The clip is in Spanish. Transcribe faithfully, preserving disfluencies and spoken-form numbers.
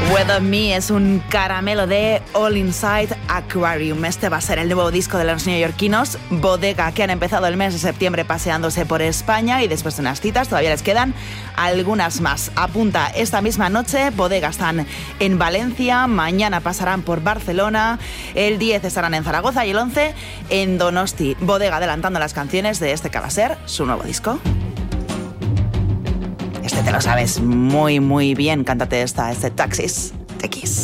Weather Me es un caramelo de All Inside Aquarium. Este va a ser el nuevo disco de los neoyorquinos Bodega, que han empezado el mes de septiembre paseándose por España y después de unas citas todavía les quedan algunas más. Apunta, esta misma noche Bodega están en Valencia, mañana pasarán por Barcelona, el diez estarán en Zaragoza y el once en Donosti. Bodega adelantando las canciones de este que va a ser su nuevo disco. Este te lo sabes muy, muy bien. Cántate esta, este Taxis de Kiss.